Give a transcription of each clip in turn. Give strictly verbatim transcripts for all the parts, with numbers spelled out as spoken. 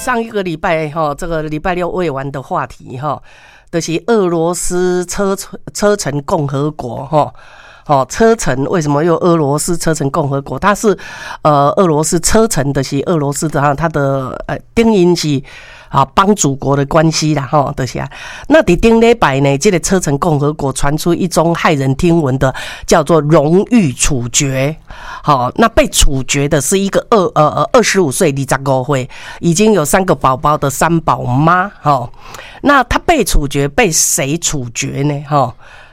上一个礼拜哈，这个礼拜六未完的话题哈，就是俄罗斯车车臣共和国哈。哦，车臣为什么又俄罗斯车臣共和国？它是呃俄罗斯车臣的是俄罗斯的哈，它的呃定义是啊帮祖国的关系啦哈，就是啊。那伫顶礼拜呢，这个车臣共和国传出一宗骇人听闻的叫做荣誉处决。好，那被处决的是一个二呃二十五岁二十五岁已经有三个宝宝的三宝妈。哈，那她被处决，被谁处决呢？哈？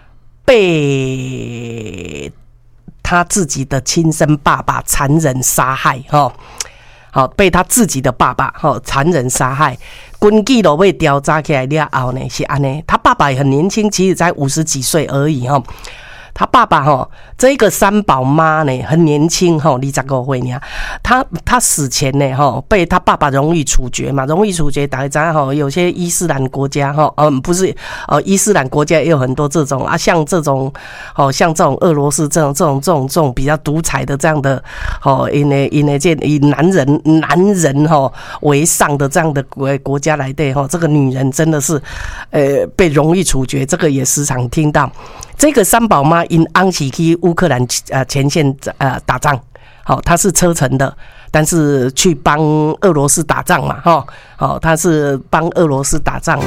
被他自己的亲生爸爸残忍杀害，哈，好，被他自己的爸爸哈残忍杀害。根据都被调查起来了后呢，是安尼，他爸爸也很年轻，其实才五十几岁而已哈。他爸爸哈，这个三宝妈呢很年轻哈，二十五岁呢。他他死前呢哈，被他爸爸荣誉处决嘛，荣誉处决大家知道哈，有些伊斯兰国家哈，嗯不是呃伊斯兰国家也有很多这种啊，像这种哦，像这种俄罗斯这种这种这种这种比较独裁的这样的哦，因为因为这以男人男人哈为上的这样的国国家来对哈，这个女人真的是呃被荣誉处决，这个也时常听到。这个三宝妈因安起去乌克兰呃前线呃打仗，好、哦，她是车臣的，但是去帮俄罗斯打仗嘛，哈、哦，好、哦，她是帮俄罗斯打仗嘛。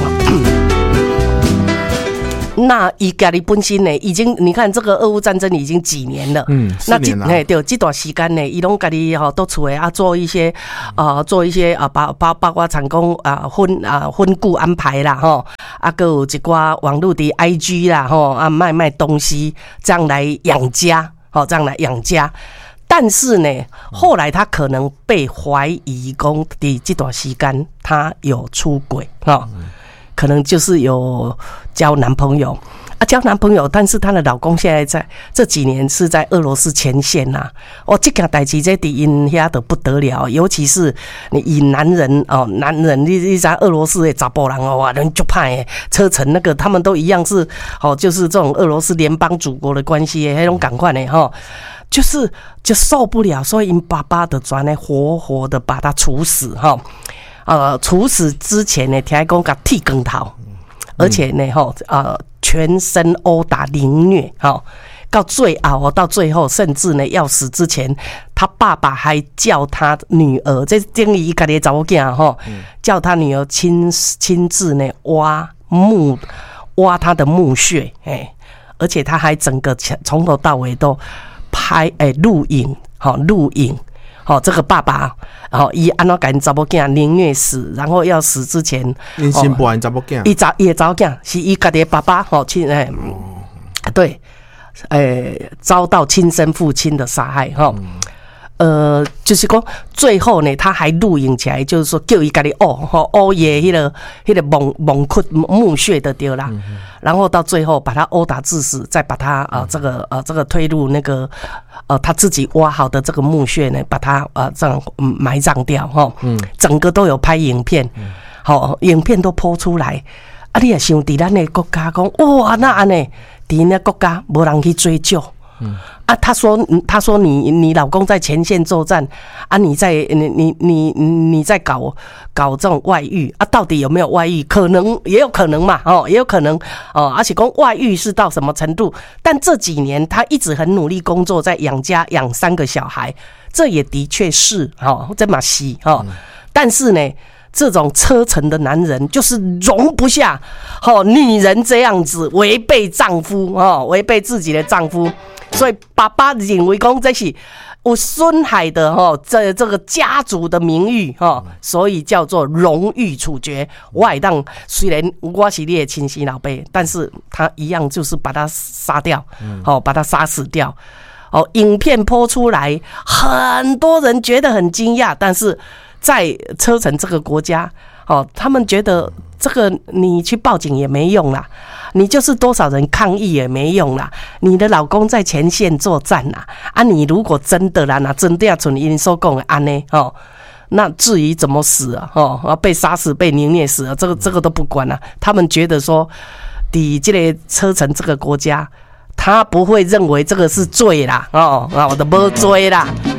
那伊家己本身呢，已经你看这个俄乌战争已经几年了， 嗯，四年了。 那对这段时间呢，伊拢家己吼都厝诶啊做一些啊、呃、做一些啊包包包括成功啊婚啊婚顾安排啦吼，啊还有一寡网络的 I G 啦吼啊卖卖东西这样来养家，吼这样来养家。但是呢，后来他可能被怀疑讲的这段时间他有出轨哈。可能就是有交男朋友啊，交男朋友，但是她的老公现在在这几年是在俄罗斯前线呐、啊。哦，这件代志在敌因遐的不得了，尤其是你以男人哦，男人你你在俄罗斯的查甫人哦，哇，人就派诶，车臣那个他们都一样是哦，就是这种俄罗斯联邦祖国的关系诶，那种感觉呢哈，就是就受不了，所以因爸爸的转呢，活活的把他处死哈。呃，处死之前呢，听讲甲剃光头，而且呢，吼，呃，全身殴打凌虐，哈，到最后，到最后，甚至呢，要死之前，他爸爸还叫他女儿，这等于家己查某囝哈，叫他女儿亲亲自呢挖墓，挖他的墓穴，哎，而且他还整个从头到尾都拍，哎，录影，好，录影。哦，这个爸爸，哦，伊安怎甲因查某囝凌虐死，然后要死之前， 因心不爱查某囝， 伊查伊的查某囝是伊家己的爸爸，哦，亲诶，对，诶，遭到亲生父亲的杀害，哈、哦。嗯呃，就是讲最后呢，他还录影起来，就是说叫伊家己哦，吼哦耶，迄个迄个蒙蒙窟墓穴的对啦，嗯、然后到最后把他殴打致死，再把他呃这个呃这个推入那个呃他自己挖好的这个墓穴呢，把他呃这样埋葬掉哈，嗯，整个都有拍影片，好、嗯，影片都播出来，啊，你也想伫咱的国家讲哇，那安尼伫那国家无人去追究。嗯啊，他说，他说你你老公在前线作战啊，你在你你你你在搞搞这种外遇啊，到底有没有外遇？可能也有可能嘛，哦，也有可能哦，而且讲外遇是到什么程度？但这几年他一直很努力工作，在养家养三个小孩，这也的确是哦，这么细哦，但是呢。这种车臣的男人就是容不下，哦，女人这样子违背丈夫，哦，违背自己的丈夫，所以爸爸认为讲这是有损害的，哦，这这个家族的名誉，哦，所以叫做荣誉处决。我也当虽然我是你的亲生老爸，但是他一样就是把他杀掉，哦，把他杀死掉。哦，影片播出来，很多人觉得很惊讶，但是。在车臣这个国家，哦，他们觉得这个你去报警也没用啦，你就是多少人抗议也没用啦。你的老公在前线作战啦，啊，你如果真的啦，那真的要像因所讲的安呢，哦，那至于怎么死啊，哦，被杀死、被凌虐死啊，这个这个都不管啦。他们觉得说，伫这个车臣这个国家，他不会认为这个是罪啦，哦，啊，我都没罪啦。